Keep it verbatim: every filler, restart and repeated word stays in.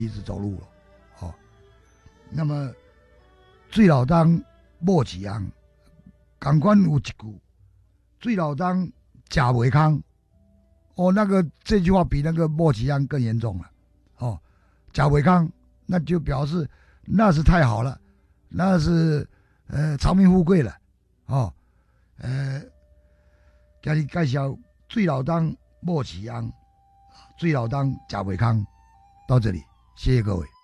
一直走路了。哦，那么水老当某几样，赶快有一句，水老当假维康。哦，那个这句话比那个莫吉安更严重了。哦，贾维康，那就表示那是太好了，那是呃长命富贵了。哦，呃，给你介绍最老当莫吉安，最老当贾维康，到这里，谢谢各位。